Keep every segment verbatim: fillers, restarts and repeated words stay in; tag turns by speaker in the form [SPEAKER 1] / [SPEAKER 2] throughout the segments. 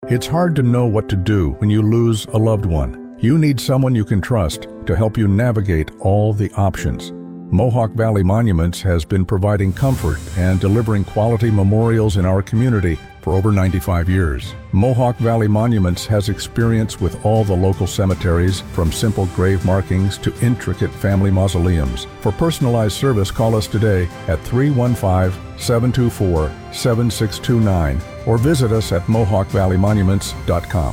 [SPEAKER 1] It's hard to know what to do when you lose a loved one. You need someone you can trust to help you navigate all the options. Mohawk Valley Monuments has been providing comfort and delivering quality memorials in our community for over ninety-five years. Mohawk Valley Monuments has experience with all the local cemeteries, from simple grave markings to intricate family mausoleums. For personalized service, call us today at three one five, seven two four, seven six two nine or visit us at mohawk valley monuments dot com.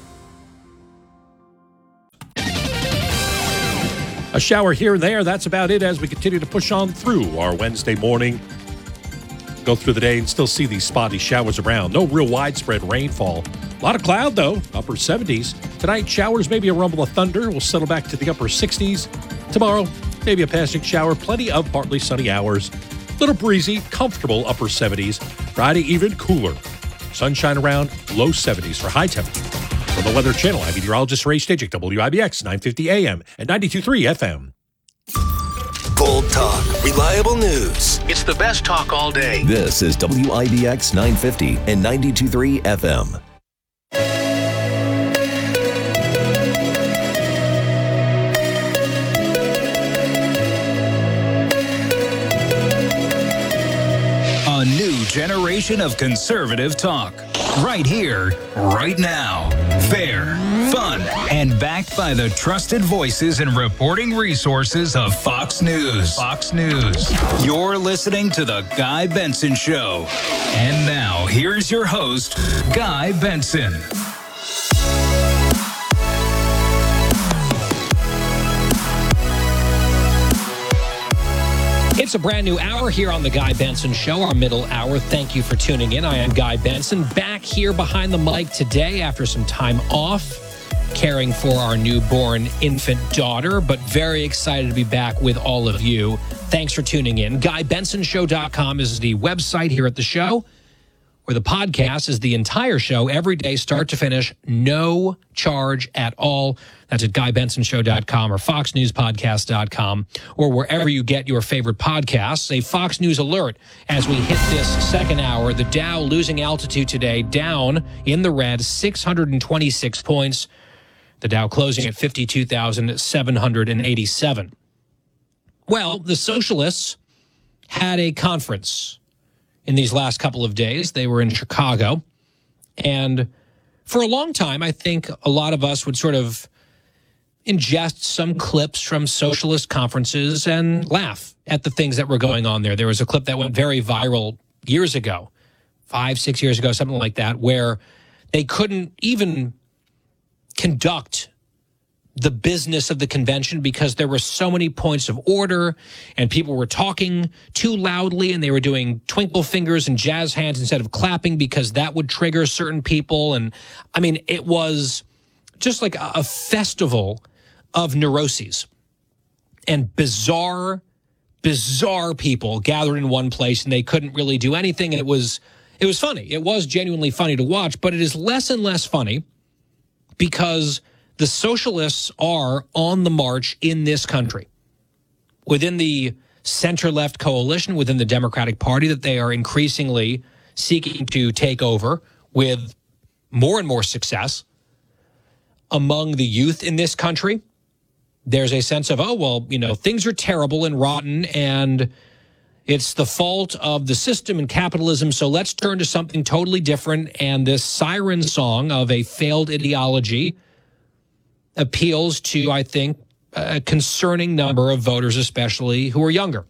[SPEAKER 2] A shower here and there, that's about it as we continue to push on through our Wednesday morning. Go through the day and still see these spotty showers around. No real widespread rainfall. A lot of cloud, though, upper seventies. Tonight, showers, maybe a rumble of thunder. We'll settle back to the upper sixties. Tomorrow, maybe a passing shower. Plenty of partly sunny hours. Little breezy, comfortable upper seventies. Friday, even cooler. Sunshine around, low seventies for high temperature. From the Weather Channel, I'm meteorologist Ray Stagik, W I B X nine fifty A M and ninety-two point three F M.
[SPEAKER 3] Bold talk, reliable news. It's the best talk all day.
[SPEAKER 4] This is W I B X nine fifty and ninety-two point three F M.
[SPEAKER 5] A new generation of conservative talk. Right here, right now. Fair, fun, and backed by the trusted voices and reporting resources of Fox News. Fox News. You're listening to The Guy Benson Show. And now, here's your host, Guy Benson.
[SPEAKER 6] It's a brand new hour here on The Guy Benson Show, our middle hour. Thank you for tuning in. I am Guy Benson, back here behind the mic today after some time off, caring for our newborn infant daughter, but very excited to be back with all of you. Thanks for tuning in. guy benson show dot com is the website here at the show, where the podcast is the entire show, every day, start to finish, no charge at all. That's at guy benson show dot com or fox news podcast dot com or wherever you get your favorite podcasts. A Fox News alert as we hit this second hour. The Dow losing altitude today, down in the red, six hundred twenty-six points. The Dow closing at fifty-two thousand seven hundred eighty-seven. Well, the socialists had a conference in these last couple of days. They were in Chicago. And for a long time, I think a lot of us would sort of ingest some clips from socialist conferences and laugh at the things that were going on there. There was a clip that went very viral years ago, five, six years ago, something like that, where they couldn't even conduct the business of the convention because there were so many points of order and people were talking too loudly and they were doing twinkle fingers and jazz hands instead of clapping because that would trigger certain people. And I mean, it was just like a, a festival of neuroses and bizarre, bizarre people gathered in one place and they couldn't really do anything. And it was, it was funny. It was genuinely funny to watch, but it is less and less funny because the socialists are on the march in this country. Within the center-left coalition, within the Democratic Party, that they are increasingly seeking to take over with more and more success. Among the youth in this country, there's a sense of, oh, well, you know, things are terrible and rotten and it's the fault of the system and capitalism, so let's turn to something totally different. And this siren song of a failed ideology appeals to, I think, a concerning number of voters, especially who are younger.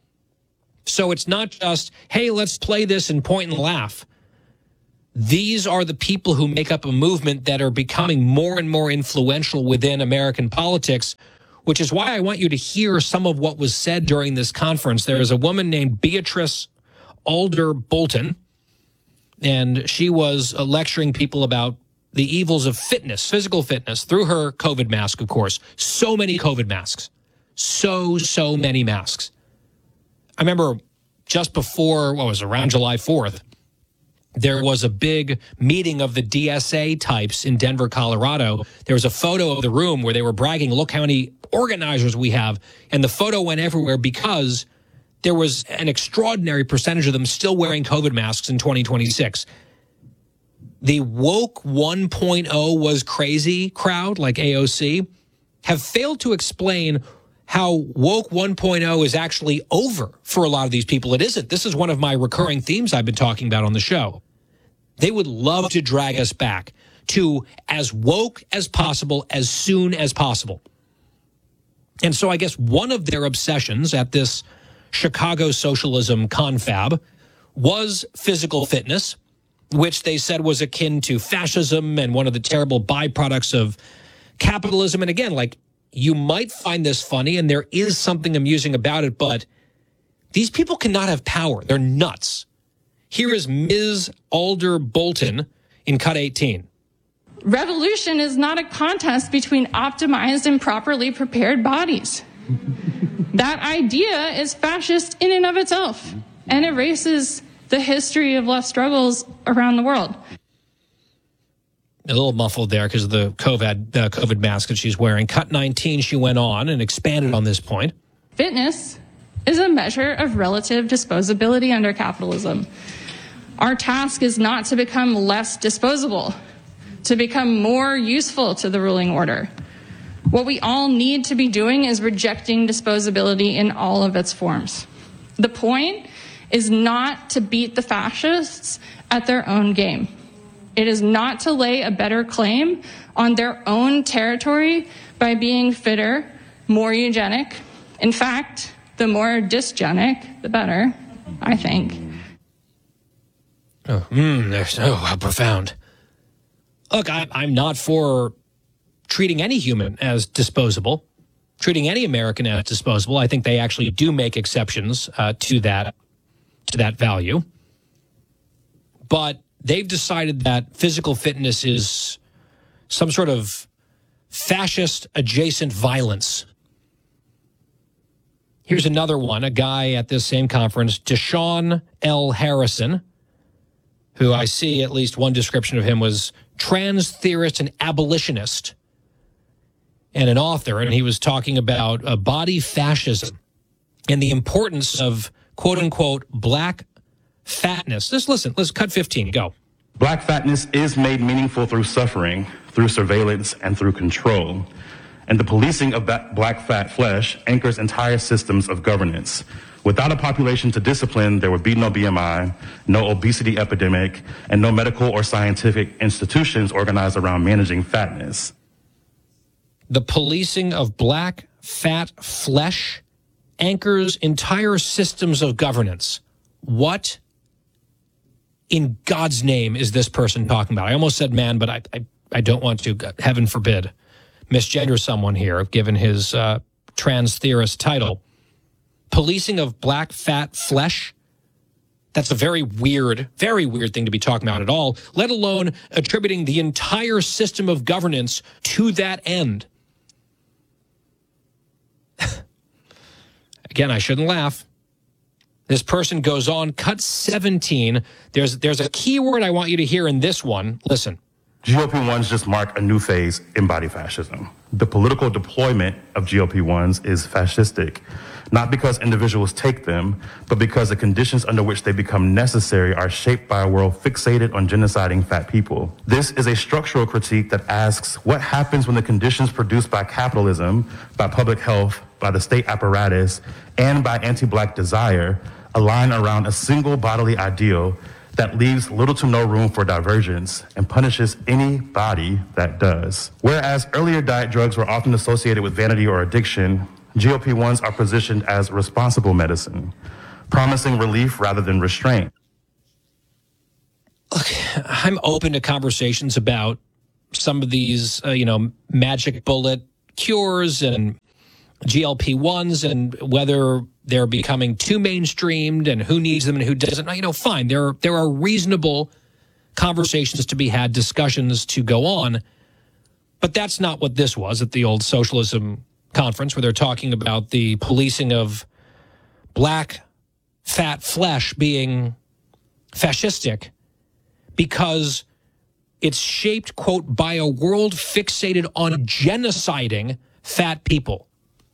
[SPEAKER 6] So it's not just, hey, let's play this and point and laugh. These are the people who make up a movement that are becoming more and more influential within American politics, which is why I want you to hear some of what was said during this conference. There is a woman named Beatrice Alder Bolton, and she was uh, lecturing people about the evils of fitness, physical fitness, through her COVID mask, of course. So many COVID masks. So, so many masks. I remember just before, what was it, around July fourth, there was a big meeting of the D S A types in Denver, Colorado. There was a photo of the room where they were bragging, look how many organizers we have. And the photo went everywhere because there was an extraordinary percentage of them still wearing COVID masks in twenty twenty-six. the woke one point oh was crazy crowd, like A O C, have failed to explain how woke one point oh is actually over for a lot of these people. It isn't. This is one of my recurring themes I've been talking about on the show. They would love to drag us back to as woke as possible, as soon as possible. And so I guess one of their obsessions at this Chicago socialism confab was physical fitness, which they said was akin to fascism and one of the terrible byproducts of capitalism. And again, like, you might find this funny and there is something amusing about it, but these people cannot have power. They're nuts. Here is Miz Alder Bolton in Cut eighteen.
[SPEAKER 7] Revolution is not a contest between optimized and properly prepared bodies. That idea is fascist in and of itself and erases the history of left struggles around the world.
[SPEAKER 6] A little muffled there because of the COVID, the COVID mask that she's wearing. Cut nineteen, she went on and expanded on this point.
[SPEAKER 7] Fitness is a measure of relative disposability under capitalism. Our task is not to become less disposable, to become more useful to the ruling order. What we all need to be doing is rejecting disposability in all of its forms. The point is not to beat the fascists at their own game. It is not to lay a better claim on their own territory by being fitter, more eugenic. In fact, the more dysgenic, the better, I think.
[SPEAKER 6] Oh, mm, they're so how profound. Look, I, I'm not for treating any human as disposable, treating any American as disposable. I think they actually do make exceptions uh, to that to that value. But they've decided that physical fitness is some sort of fascist adjacent violence. Here's another one, a guy at this same conference, Deshaun L. Harrison, who I see at least one description of him was trans theorist and abolitionist and an author. And he was talking about uh, body fascism and the importance of, quote unquote, black fatness. Just listen, let's cut fifteen, go.
[SPEAKER 8] Black fatness is made meaningful through suffering, through surveillance, and through control. And the policing of that black fat flesh anchors entire systems of governance. Without a population to discipline, there would be no B M I, no obesity epidemic, and no medical or scientific institutions organized around managing fatness.
[SPEAKER 6] The policing of black fat flesh anchors entire systems of governance. What in God's name is this person talking about? I almost said man, but I I, I don't want to, heaven forbid, misgender someone here, given his uh, trans theorist title. Policing of black fat flesh? That's a very weird, very weird thing to be talking about at all, let alone attributing the entire system of governance to that end. Again, I shouldn't laugh. This person goes on, cut seventeen. There's, there's a key word I want you to hear in this one. Listen.
[SPEAKER 8] G O P ones just mark a new phase in body fascism. The political deployment of G O P ones is fascistic, not because individuals take them, but because the conditions under which they become necessary are shaped by a world fixated on genociding fat people. This is a structural critique that asks what happens when the conditions produced by capitalism, by public health, by the state apparatus, and by anti-black desire align around a single bodily ideal that leaves little to no room for divergence and punishes any body that does. Whereas earlier diet drugs were often associated with vanity or addiction, G O P ones are positioned as responsible medicine, promising relief rather than restraint.
[SPEAKER 6] Look, I'm open to conversations about some of these, uh, you know, magic bullet cures and G L P ones and whether they're becoming too mainstreamed and who needs them and who doesn't. You know, fine. There are, there are reasonable conversations to be had, discussions to go on. But that's not what this was at the old socialism conference where they're talking about the policing of black fat flesh being fascistic because it's shaped, quote, by a world fixated on genociding fat people.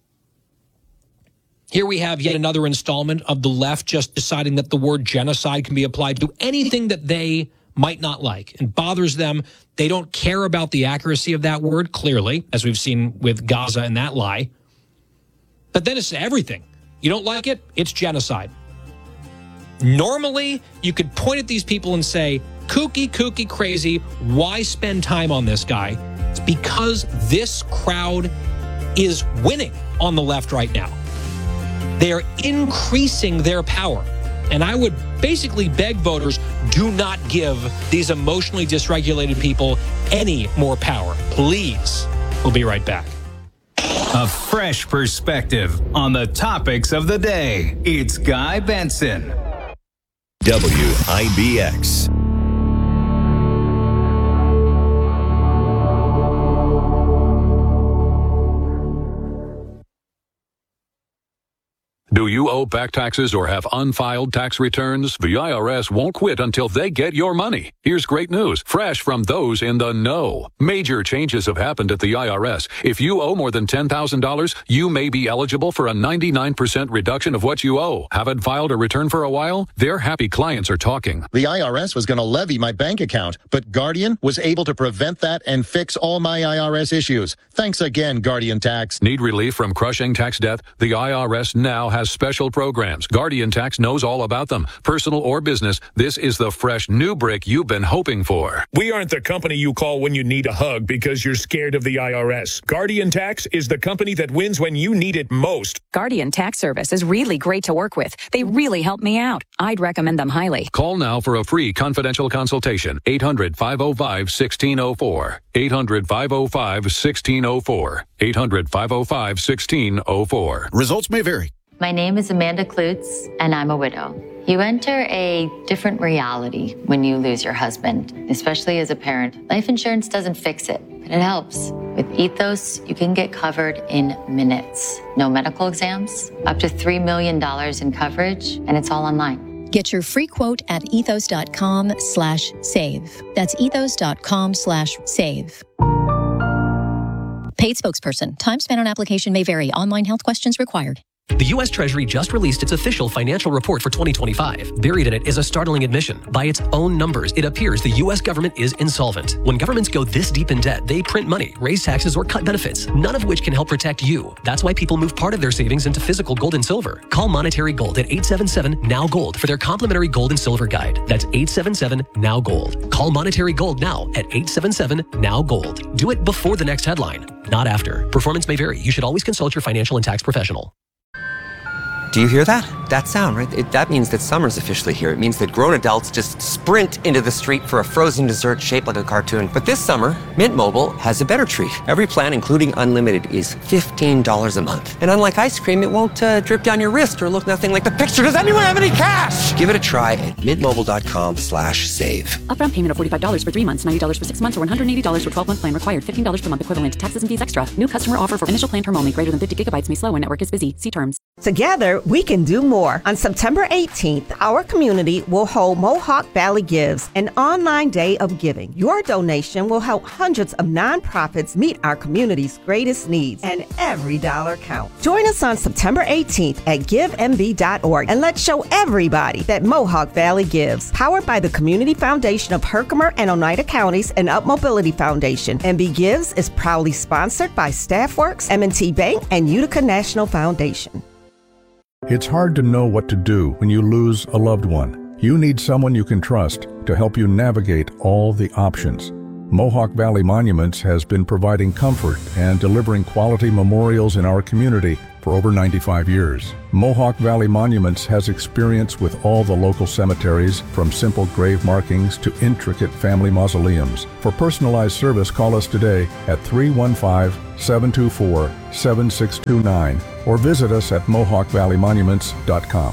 [SPEAKER 6] Here we have yet another installment of the left just deciding that the word genocide can be applied to anything that they might not like and bothers them. They don't care about the accuracy of that word, clearly, as we've seen with Gaza and that lie. But then it's everything. You don't like it? It's genocide. Normally, you could point at these people and say, kooky, kooky, crazy. Why spend time on this guy? It's because this crowd is winning on the left right now. They're increasing their power. And I would basically beg voters, do not give these emotionally dysregulated people any more power. Please. We'll be right back.
[SPEAKER 5] A fresh perspective on the topics of the day. It's Guy Benson.
[SPEAKER 4] W I B X.
[SPEAKER 9] Do you owe back taxes or have unfiled tax returns? The I R S won't quit until they get your money. Here's great news, fresh from those in the know. Major changes have happened at the I R S. If you owe more than ten thousand dollars, you may be eligible for a ninety-nine percent reduction of what you owe. Haven't filed a return for a while? Their happy clients are talking.
[SPEAKER 10] The I R S was going to levy my bank account, but Guardian was able to prevent that and fix all my I R S issues. Thanks again, Guardian Tax.
[SPEAKER 9] Need relief from crushing tax debt? The I R S now has special programs. Guardian Tax knows all about them. Personal or business, this is the fresh new brick you've been hoping for.
[SPEAKER 11] We aren't the company you call when you need a hug because you're scared of the I R S. Guardian Tax is the company that wins when you need it most.
[SPEAKER 12] Guardian Tax Service is really great to work with. They really help me out. I'd recommend them highly.
[SPEAKER 9] Call now for a free confidential consultation. eight hundred, five oh five, one six oh four. eight hundred, five oh five, one six oh four. eight hundred, five oh five, one six oh four.
[SPEAKER 13] Results may vary.
[SPEAKER 14] My name is Amanda Klutz, and I'm a widow. You enter a different reality when you lose your husband, especially as a parent. Life insurance doesn't fix it, but it helps. With Ethos, you can get covered in minutes. No medical exams, up to three million dollars in coverage, and it's all online.
[SPEAKER 15] Get your free quote at ethos.com slash save. That's ethos.com slash save. Paid spokesperson. Time spent on application may vary. Online health questions required.
[SPEAKER 16] The U S Treasury just released its official financial report for twenty twenty-five. Buried in it is a startling admission. By its own numbers, it appears the U S government is insolvent. When governments go this deep in debt, they print money, raise taxes, or cut benefits, none of which can help protect you. That's why people move part of their savings into physical gold and silver. Call Monetary Gold at eight seven seven, N O W Gold for their complimentary gold and silver guide. That's eight seven seven, N O W Gold. Call Monetary Gold now at eight seven seven, N O W Gold. Do it before the next headline, not after. Performance may vary. You should always consult your financial and tax professional.
[SPEAKER 17] Do you hear that? That sound, right? It, that means that summer's officially here. It means that grown adults just sprint into the street for a frozen dessert shaped like a cartoon. But this summer, Mint Mobile has a better treat. Every plan, including unlimited, is fifteen dollars a month. And unlike ice cream, it won't uh, drip down your wrist or look nothing like the picture. Does anyone have any cash? Give it a try at mintmobile.com slash save.
[SPEAKER 18] Upfront payment of forty-five dollars for three months, ninety dollars for six months, or one hundred eighty dollars for twelve-month plan required. fifteen dollars per month equivalent. Taxes and fees extra. New customer offer for initial plan term only. Greater than fifty gigabytes may slow when network is busy. See terms.
[SPEAKER 19] Together, we can do more. On September eighteenth, our community will hold Mohawk Valley Gives, an online day of giving. Your donation will help hundreds of nonprofits meet our community's greatest needs, and every dollar counts. Join us on September eighteenth at give m b dot org, and let's show everybody that Mohawk Valley Gives. Powered by the Community Foundation of Herkimer and Oneida Counties and Up Mobility Foundation. M B Gives is proudly sponsored by StaffWorks, M and T Bank, and Utica National Foundation.
[SPEAKER 1] It's hard to know what to do when you lose a loved one. You need someone you can trust to help you navigate all the options. Mohawk Valley Monuments has been providing comfort and delivering quality memorials in our community for over ninety-five years. Mohawk Valley Monuments has experience with all the local cemeteries, from simple grave markings to intricate family mausoleums. For personalized service, call us today at three one five, seven two four, seven six two nine or visit us at mohawk valley monuments dot com.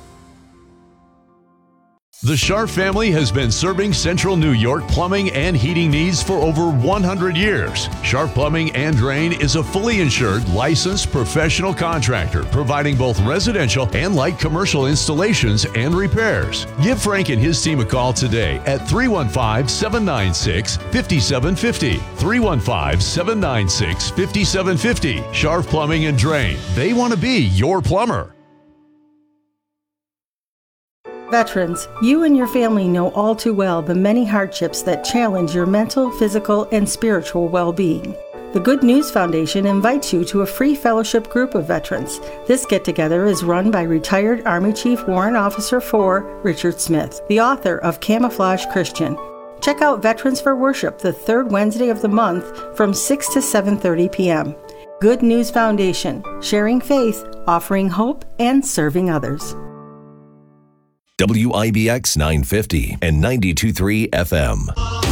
[SPEAKER 20] The Scharf family has been serving Central New York plumbing and heating needs for over one hundred years. Scharf Plumbing and Drain is a fully insured, licensed professional contractor providing both residential and light commercial installations and repairs. Give Frank and his team a call today at three one five, seven nine six, five seven five zero. three one five, seven nine six, five seven five zero. Scharf Plumbing and Drain. They want to be your plumber.
[SPEAKER 13] Veterans, you and your family know all too well the many hardships that challenge your mental, physical, and spiritual well-being. The Good News Foundation invites you to a free fellowship group of veterans. This get-together is run by retired Army Chief Warrant Officer four, Richard Smith, the author of Camouflage Christian. Check out Veterans for Worship the third Wednesday of the month from six to seven thirty p.m. Good News Foundation, sharing faith, offering hope, and serving others.
[SPEAKER 4] W I B X nine fifty and ninety-two point three F M.